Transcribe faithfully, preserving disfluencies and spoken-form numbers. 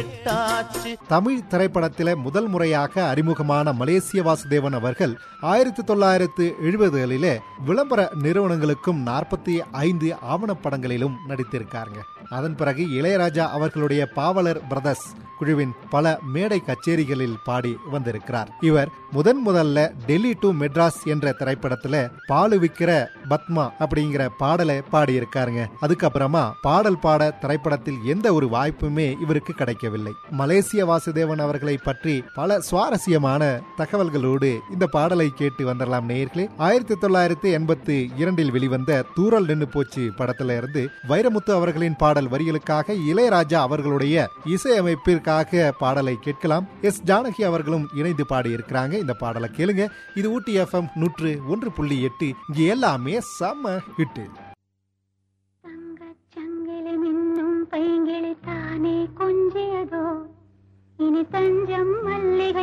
விட்டாச்சு. தமிழ் திரைப்படத்தில முதல் முறையாக அறிமுகமான மலேசிய வாசுதேவன் அவர்கள் ஆயிரத்தி தொள்ளாயிரத்து எழுபதுகளிலே விளம்பர நிறுவனங்களுக்கும் நாற்பத்தி ஐந்து ஆவணப்படங்களிலும் நடித்திருக்காருங்க. அதன் பிறகு இளையராஜா அவர்களுடைய பாவலர் பிரதர்ஸ் குழுவின் பல மேடை கச்சேரிகளில் பாடி வந்திருக்கிறார். இவர் முதன் முதல்ல டெல்லி டு மெட்ராஸ் என்ற திரைப்படத்துல பாலு விக்கிற பத்மா அப்படிங்கிற பாடலை பாடியிருக்காருங்க. அதுக்கப்புறமா பாடல் பாட திரைப்படத்தில் எந்த ஒரு வாய்ப்புமே இவருக்கு கிடைக்கவில்லை. மலேசிய வாசுதேவன் அவர்களை பற்றி பல சுவாரஸ்யமான தகவல்களோடு இந்த பாடலை கேட்டு வந்துடலாம் நேயர்களே. ஆயிரத்தி தொள்ளாயிரத்தி எண்பத்தி இரண்டில் வெளிவந்த தூரல் நின்னு போச்சு படத்துல இருந்து வைரமுத்து அவர்களின் பாடல் வரிகளுக்காக இளையராஜா அவர்களுடைய இசையமைப்பிற்காக பாடலை கேட்கலாம். எஸ் ஜானகி அவர்களும் இணைந்து பாடி இருக்கிறாங்க. இந்த பாடலை கேளுங்க. இது ஊட்டி எஃப்எம் நூற்று ஒன்று புள்ளி எட்டு. இங்க எல்லாமே செம்ம ஹிட். பைங்கிளி தானே கொஞ்சியதோ இனி தஞ்சம் மல்லிகை